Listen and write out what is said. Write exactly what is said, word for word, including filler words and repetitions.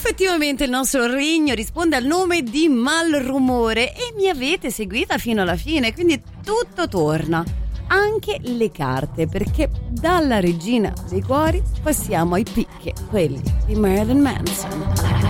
Effettivamente il nostro regno risponde al nome di Malrumore e mi avete seguita fino alla fine, quindi tutto torna, anche le carte, perché dalla regina dei cuori passiamo ai picche, quelli di Marilyn Manson.